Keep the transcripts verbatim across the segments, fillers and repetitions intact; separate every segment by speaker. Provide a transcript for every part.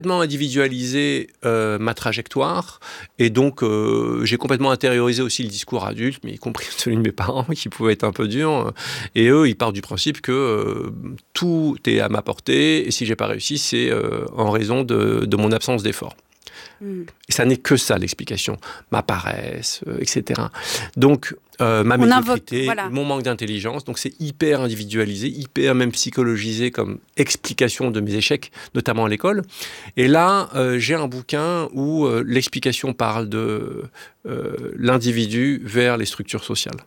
Speaker 1: individualisé euh, ma trajectoire et donc euh, j'ai complètement intériorisé aussi le discours adulte, mais y compris celui de mes parents qui pouvait être un peu dur. Et eux, ils partent du principe que euh, tout est à ma portée et si j'ai pas réussi, c'est euh, en raison de, de mon absence d'effort. Mmh. Et ça n'est que ça l'explication, ma paresse, euh, et cetera. Donc euh, ma médiocrité, voilà. Mon manque d'intelligence, donc c'est hyper individualisé, hyper même psychologisé comme explication de mes échecs, notamment à l'école. Et là, euh, j'ai un bouquin où euh, l'explication parle de euh, l'individu vers les structures sociales.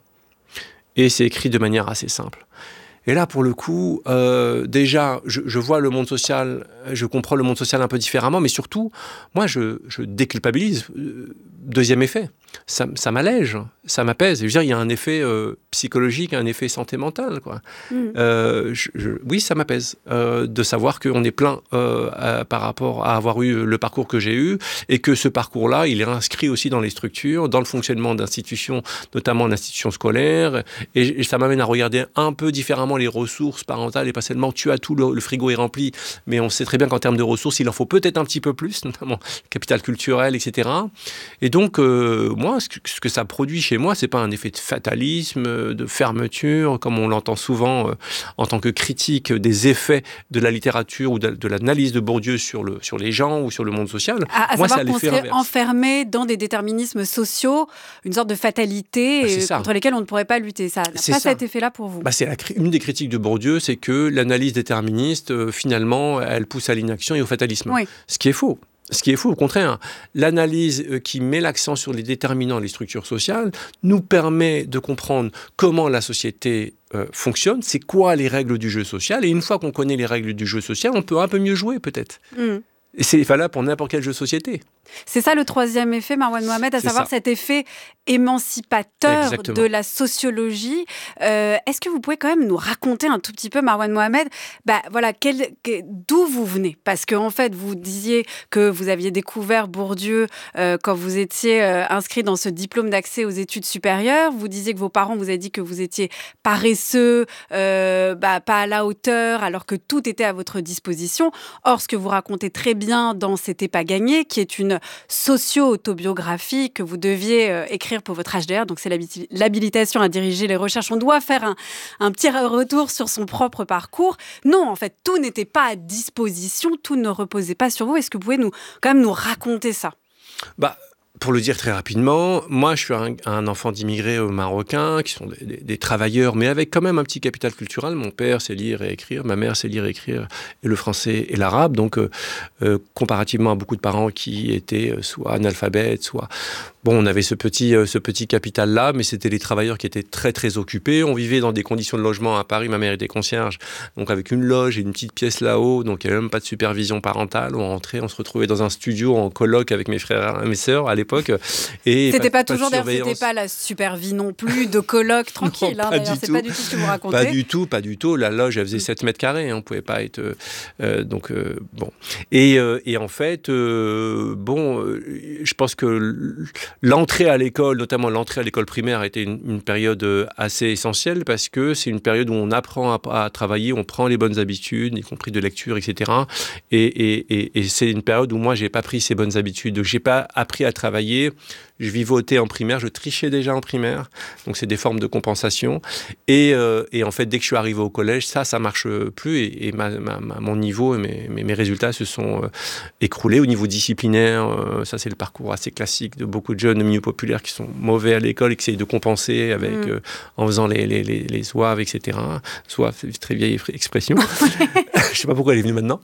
Speaker 1: Et c'est écrit de manière assez simple. Et là, pour le coup, euh, déjà, je, je vois le monde social, je comprends le monde social un peu différemment, mais surtout, moi, je, je déculpabilise. Deuxième effet, ça, ça m'allège, ça m'apaise. Je veux dire, il y a un effet euh, psychologique, un effet santé mentale, quoi. Mmh. Euh, je, je, oui, ça m'apaise euh, de savoir qu'on est plein euh, à, par rapport à avoir eu le parcours que j'ai eu et que ce parcours-là, il est inscrit aussi dans les structures, dans le fonctionnement d'institutions, notamment d'institutions scolaires. Et, et ça m'amène à regarder un peu différemment les ressources parentales et pas seulement tu as tout, le, le frigo est rempli, mais on sait très bien qu'en termes de ressources, il en faut peut-être un petit peu plus, notamment capital culturel, et cetera. Et donc, euh, moi, ce que, ce que ça produit chez moi, c'est pas un effet de fatalisme, de fermeture, comme on l'entend souvent euh, en tant que critique des effets de la littérature ou de, de l'analyse de Bourdieu sur, le, sur les gens ou sur le monde social.
Speaker 2: À, à
Speaker 1: moi,
Speaker 2: savoir qu'on serait inverse. Enfermé dans des déterminismes sociaux, une sorte de fatalité bah, contre lesquelles on ne pourrait pas lutter. Ça n'a pas ça. Cet effet-là pour vous.
Speaker 1: Bah, c'est la, une des critiques de Bourdieu, c'est que l'analyse déterministe, euh, finalement, elle pousse à l'inaction et au fatalisme.
Speaker 2: Oui.
Speaker 1: Ce qui est faux. Ce qui est faux, au contraire. L'analyse euh, qui met l'accent sur les déterminants, les structures sociales, nous permet de comprendre comment la société euh, fonctionne, c'est quoi les règles du jeu social, et une fois qu'on connaît les règles du jeu social, on peut un peu mieux jouer, peut-être. Mm. Et c'est valable pour n'importe quel jeu de société.
Speaker 2: C'est ça le troisième effet, Marouane Mohamed, à c'est savoir ça. Cet effet émancipateur Exactement. De la sociologie. Euh, est-ce que vous pouvez quand même nous raconter un tout petit peu, Marouane Mohamed, bah, voilà, quel, que, d'où vous venez ? Parce qu'en en fait, vous disiez que vous aviez découvert Bourdieu euh, quand vous étiez euh, inscrit dans ce diplôme d'accès aux études supérieures. Vous disiez que vos parents vous avaient dit que vous étiez paresseux, euh, bah, pas à la hauteur, alors que tout était à votre disposition. Or, ce que vous racontez très bien dans C'était pas gagné, qui est une socio-autobiographie que vous deviez euh, écrire pour votre H D R, donc c'est l'habil- l'habilitation à diriger les recherches. On doit faire un, un petit retour sur son propre parcours. Non, en fait, tout n'était pas à disposition, tout ne reposait pas sur vous. Est-ce que vous pouvez nous, quand même nous raconter ça ?
Speaker 1: Bah, pour le dire très rapidement, moi je suis un, un enfant d'immigrés marocains qui sont des, des, des travailleurs, mais avec quand même un petit capital culturel. Mon père sait lire et écrire, ma mère sait lire et écrire, et le français et l'arabe. Donc, euh, euh, comparativement à beaucoup de parents qui étaient soit analphabètes, soit... Bon, on avait ce petit, euh, ce petit capital-là, mais c'était les travailleurs qui étaient très, très occupés. On vivait dans des conditions de logement à Paris. Ma mère était concierge, donc avec une loge et une petite pièce là-haut. Donc, il n'y avait même pas de supervision parentale. On rentrait, on se retrouvait dans un studio en coloc avec mes frères et mes sœurs à l'époque.
Speaker 2: Et c'était pas, pas toujours, d'ailleurs, c'était pas la super vie non plus, de coloc tranquille. Non, hein, d'ailleurs, c'est tout. Pas du tout ce que vous racontez.
Speaker 1: Pas du tout, pas du tout. La loge, elle faisait sept mètres carrés. Hein, on pouvait pas être... Euh, donc, euh, bon. Et, euh, et en fait, euh, bon, euh, je pense que... L'entrée à l'école, notamment l'entrée à l'école primaire, a été une, une période assez essentielle parce que c'est une période où on apprend à, à travailler, on prend les bonnes habitudes, y compris de lecture, et cetera. Et, et, et, et c'est une période où moi, j'ai pas pris ces bonnes habitudes. Donc, j'ai pas appris à travailler. Je vivotais en primaire, je trichais déjà en primaire. Donc, c'est des formes de compensation. Et, euh, et en fait, dès que je suis arrivé au collège, ça, ça marche plus. Et, et ma, ma, ma, mon niveau et mes, mes, mes résultats se sont euh, écroulés. Au niveau disciplinaire, euh, ça, c'est le parcours assez classique de beaucoup de jeunes de milieux populaires qui sont mauvais à l'école et qui essayent de compenser avec, mmh. euh, en faisant les, les, les, les zouaves, et cetera. Zouave, c'est une très vieille expression. Je ne sais pas pourquoi elle est venue maintenant.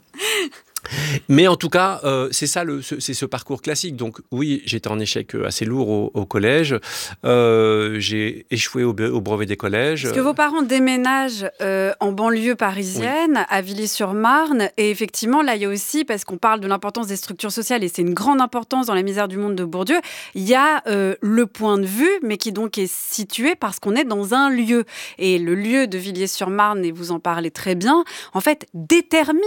Speaker 1: Mais en tout cas, euh, c'est ça, le, ce, c'est ce parcours classique. Donc oui, j'étais en échec assez lourd au, au collège. Euh, j'ai échoué au, au brevet des collèges.
Speaker 2: Parce que vos parents déménagent euh, en banlieue parisienne, oui. à Villiers-sur-Marne. Et effectivement, là, il y a aussi, parce qu'on parle de l'importance des structures sociales, et c'est une grande importance dans La misère du monde de Bourdieu, il y a euh, le point de vue, mais qui donc est situé parce qu'on est dans un lieu. Et le lieu de Villiers-sur-Marne, et vous en parlez très bien, en fait, détermine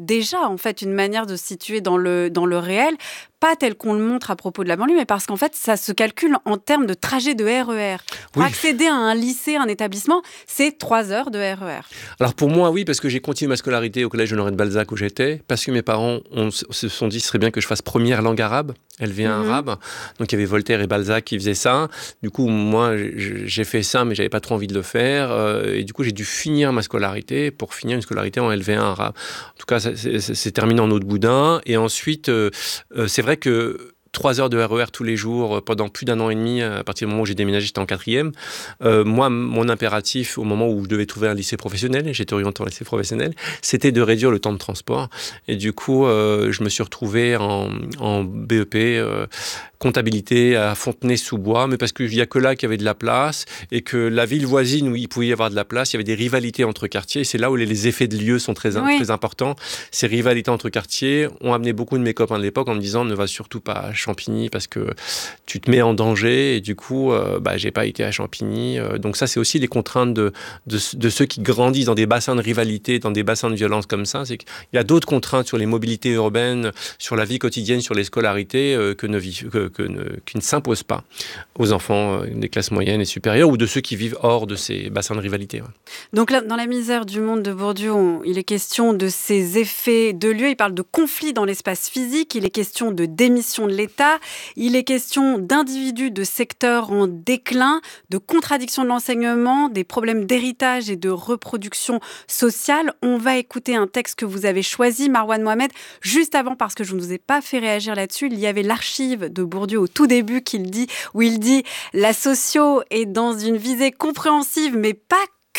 Speaker 2: déjà en fait une manière de se situer dans le, dans le réel, pas tel qu'on le montre à propos de la banlieue, mais parce qu'en fait, ça se calcule en termes de trajet de R E R. Pour oui. accéder à un lycée, un établissement, c'est trois heures de R E R.
Speaker 1: Alors pour moi, oui, parce que j'ai continué ma scolarité au collège Honoré de Balzac où j'étais, parce que mes parents ont, se sont dit, ce serait bien que je fasse première langue arabe, L V un mm-hmm. arabe. Donc il y avait Voltaire et Balzac qui faisaient ça. Du coup, moi, j'ai fait ça, mais j'avais pas trop envie de le faire. Et du coup, j'ai dû finir ma scolarité pour finir une scolarité en L V un arabe. En tout cas, c'est terminé en eau de boudin. Et ensuite, euh, c'est vrai que trois heures de R E R tous les jours pendant plus d'un an et demi, à partir du moment où j'ai déménagé, j'étais en quatrième. Euh, moi, mon impératif, au moment où je devais trouver un lycée professionnel, et j'étais orienté en lycée professionnel, c'était de réduire le temps de transport. Et du coup, euh, je me suis retrouvé en, en B E P euh, comptabilité à Fontenay-sous-Bois, mais parce qu'il n'y a que là qu'il y avait de la place, et que la ville voisine où il pouvait y avoir de la place, il y avait des rivalités entre quartiers, et c'est là où les, les effets de lieu sont très, oui. très importants. Ces rivalités entre quartiers ont amené beaucoup de mes copains de l'époque en me disant « ne va surtout pas à Champigny parce que tu te mets en danger » et du coup, euh, bah, j'ai pas été à Champigny. Euh, donc ça, c'est aussi les contraintes de, de, de ceux qui grandissent dans des bassins de rivalité, dans des bassins de violence comme ça. C'est qu'il y a d'autres contraintes sur les mobilités urbaines, sur la vie quotidienne, sur les scolarités euh, que ne vivent, que, que ne, qui ne s'imposent pas aux enfants euh, des classes moyennes et supérieures ou de ceux qui vivent hors de ces bassins de rivalité. Ouais.
Speaker 2: Donc là, dans La misère du monde de Bourdieu, on, il est question de ces effets de lieu. Il parle de conflits dans l'espace physique. Il est question de démission de l'État. Il est question d'individus de secteurs en déclin, de contradiction de l'enseignement, des problèmes d'héritage et de reproduction sociale. On va écouter un texte que vous avez choisi, Marwan Mohamed. Juste avant, parce que je ne vous ai pas fait réagir là-dessus, il y avait l'archive de Bourdieu au tout début qu'il dit, où il dit « La socio est dans une visée compréhensive, mais pas cucu ».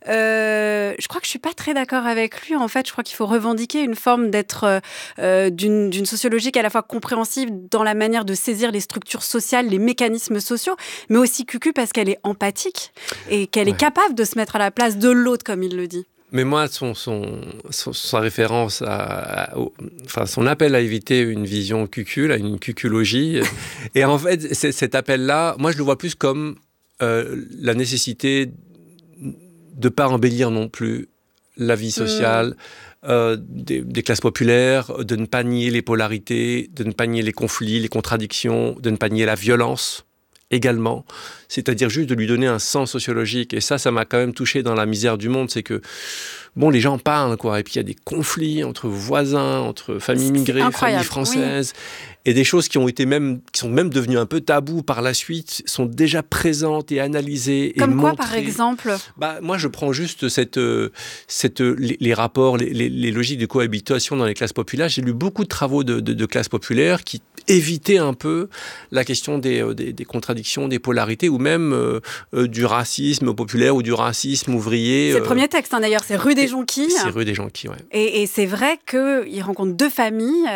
Speaker 2: Euh, je crois que je suis pas très d'accord avec lui. En fait, je crois qu'il faut revendiquer une forme d'être euh, d'une, d'une sociologie qui est à la fois compréhensive dans la manière de saisir les structures sociales, les mécanismes sociaux, mais aussi cucu parce qu'elle est empathique et qu'elle ouais. est capable de se mettre à la place de l'autre, comme il le dit.
Speaker 1: Mais moi, son, son, son, sa référence, à, à, au, enfin son appel à éviter une vision cucul, à une cuculogie, et en fait, c'est, cet appel-là, moi je le vois plus comme euh, la nécessité de ne pas embellir non plus la vie sociale mmh. euh, des, des classes populaires, de ne pas nier les polarités, de ne pas nier les conflits, les contradictions, de ne pas nier la violence également, c'est-à-dire juste de lui donner un sens sociologique. Et ça, ça m'a quand même touché dans La misère du monde, c'est que bon, les gens parlent, quoi, et puis il y a des conflits entre voisins, entre familles immigrées, familles françaises, oui. et des choses qui ont été même, qui sont même devenues un peu tabous par la suite, sont déjà présentes et analysées.
Speaker 2: Comme
Speaker 1: et
Speaker 2: quoi,
Speaker 1: montrées.
Speaker 2: Par exemple
Speaker 1: bah, moi, je prends juste cette, cette, les, les rapports, les, les, les logiques de cohabitation dans les classes populaires. J'ai lu beaucoup de travaux de, de, de classes populaires qui évitaient un peu la question des, des, des contradictions, des polarités, ou même euh, euh, du racisme populaire ou du racisme ouvrier.
Speaker 2: C'est euh, le premier texte, hein, d'ailleurs, c'est Rue des Jonquilles.
Speaker 1: C'est Rue des Jonquilles, ouais.
Speaker 2: Et, et c'est vrai qu'il rencontre deux familles,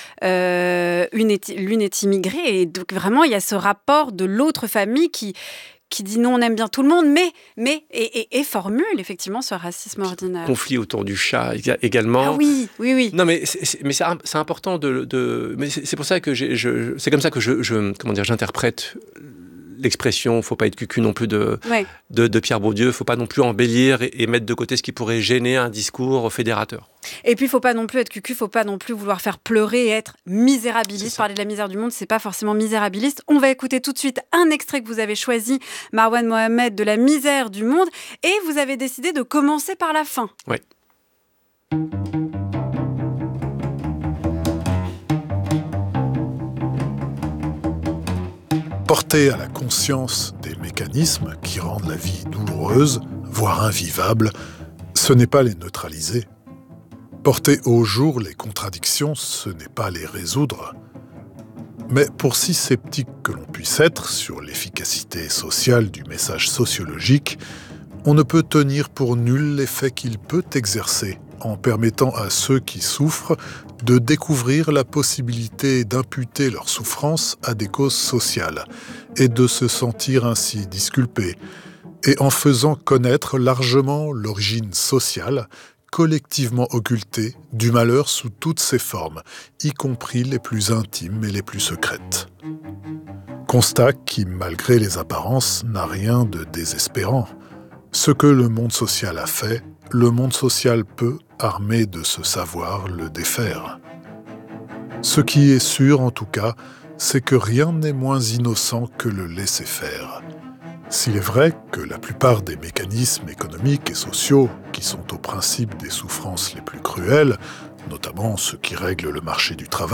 Speaker 2: euh, une est, l'une est immigrée, et donc vraiment, il y a ce rapport de l'autre famille qui... qui dit non, on aime bien tout le monde, mais, mais et, et, et formule effectivement ce racisme ordinaire.
Speaker 1: Conflit autour du chat également.
Speaker 2: Ah oui, oui, oui.
Speaker 1: Non, mais c'est, c'est, mais c'est, c'est important de, de mais c'est, c'est pour ça que j'ai, je, c'est comme ça que je, je comment dire, j'interprète l'expression. Faut pas être cucu non plus de ouais. de, de Pierre Bourdieu. Faut pas non plus embellir et, et mettre de côté ce qui pourrait gêner un discours fédérateur.
Speaker 2: Et puis, faut pas non plus être cucu, faut pas non plus vouloir faire pleurer et être misérabiliste. Parler de la misère du monde, c'est pas forcément misérabiliste. On va écouter tout de suite un extrait que vous avez choisi, Marwan Mohamed, de La misère du monde, et vous avez décidé de commencer par la fin.
Speaker 1: Oui.
Speaker 3: Porter à la conscience des mécanismes qui rendent la vie douloureuse, voire invivable, ce n'est pas les neutraliser. Porter au jour les contradictions, ce n'est pas les résoudre. Mais pour si sceptique que l'on puisse être sur l'efficacité sociale du message sociologique, on ne peut tenir pour nul l'effet qu'il peut exercer en permettant à ceux qui souffrent de découvrir la possibilité d'imputer leur souffrance à des causes sociales et de se sentir ainsi disculpés, et en faisant connaître largement l'origine sociale, collectivement occultée, du malheur sous toutes ses formes, y compris les plus intimes et les plus secrètes. Constat qui, malgré les apparences, n'a rien de désespérant. Ce que le monde social a fait, le monde social peut, armé de ce savoir, le défaire. Ce qui est sûr, en tout cas, c'est que rien n'est moins innocent que le laisser-faire. S'il est vrai que la plupart des mécanismes économiques et sociaux, qui sont au principe des souffrances les plus cruelles, notamment ceux qui règlent le marché du travail,